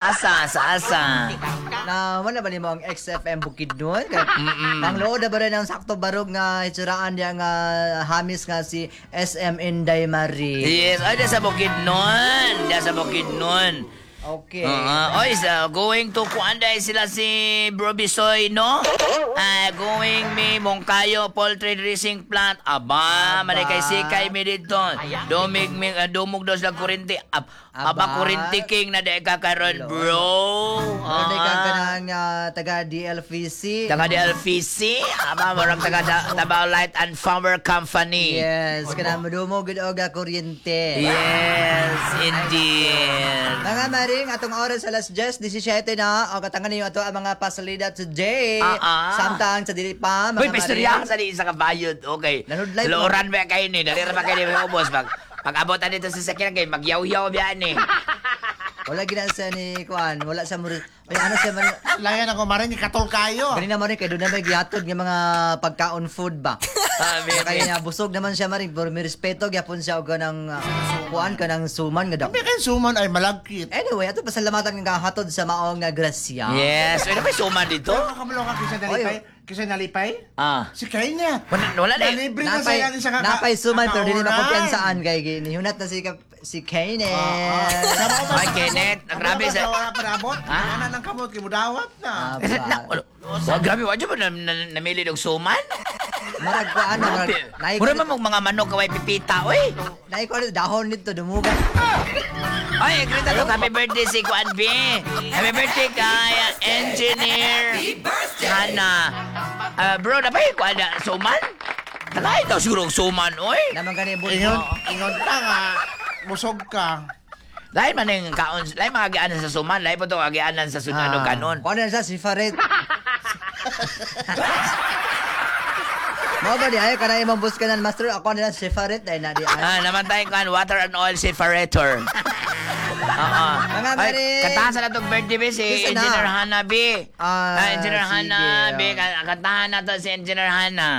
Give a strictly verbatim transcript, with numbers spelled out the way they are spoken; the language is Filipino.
asa, sa asa. Na wala ba ni mo ang X F M Bukidnon? Kay Mm-mm. ang loob na ba rin ang sakto barog nga itsuraan niya nga hamis nga si S M Inday Marie. Yes, ay, sa Bukidnon. Diya sa Bukidnon. Okay. Uh, oy, so, going to Kuanday sila si Bro Bisoy, no? Uh, going mi Mongkayo Poultry Dressing Plant. Aba, Aba. malikay sikay mi dito. Dumig mi uh, dumog daw sa kurinti. Ab, aba, Aba. kurinti king na di ka karon, bro. Ano ka Ah. ka ng ah, taga D L V C? Taga di L P C, aba, marang taga da- Davao Light and Power Company. Yes, kana madumog gid og ah, kuryente. Yes, indeed. Mga maring atong oras alas diyes disisiete na o katangan niyo ato ang mga pasalida today. Ah, ah. Samtang sa dili pa mga Uy, pistorya maring. sa di isa ka bayod. Okay. Nanudlay po. Luoran ba kayo ni? Dali ra ba kayo ni ubos? Pag, pag abutan dito sa sakyan kayo, magyaw-yaw biyan ni. Wala ginasa ni Kuan, wala sa muri. Ay ano siya man Layan ako maring ikatol kayo. kanina man kay doon na may gihatod nga mga pagkaon food ba. Sabi Kaya niya busog naman siya maring pero may respeto gyapon siya og kanang uh, kuan kanang suman nga daw. May kayo suman ay malagkit. Anyway, ato pasalamatan nga hatod sa maong nga grasya. Yes. Uy, na may suman dito? Ano ka ka kisa nalipay? Kisa nalipay? Ah. Si Kay niya. Wala, wala na. eh. Nalibre na Napay, siya sa kaka- napay suman pero dili kakauran. makumpiyansaan kay ginihunat na si ka- si Kenneth. Ay, Kenneth, ang grabe sa- Wala pa nabot. Ha? Wala nang kamot, kimudawat na. Aba. Na, wala. Oh, grabe, wala dyan ba na, na, namili ng suman? Marag ko ano, marag naik Mura man mong mga manok kaway pipita, uy. naik ko dahon nito dumugan. Ay, grita to, happy birthday si Kuan B. Happy birthday kay uh, Engineer Hana. Ah, bro, na ba yung Kuan na suman? Tagay daw siguro ang suman, uy. Naman kani bul. Ingon, ingon ka nga. Busog ka. Lain man yung kaon, lain mga agianan sa suman, lain po ito agianan sa sunod kanon. Kuan na sa si Farid. Mo ba di ay kana imong buskanan master ako na si Farid ay na di ay. Ah, naman tayo kan water and oil separator. Oo. Mga Ay, maring. kantahan sa natong birthday ba si Kisa na. Engineer Hana B. Ah, Ah, Engineer sige. Hana B. Ka- Kantahan na to si Engineer Hana.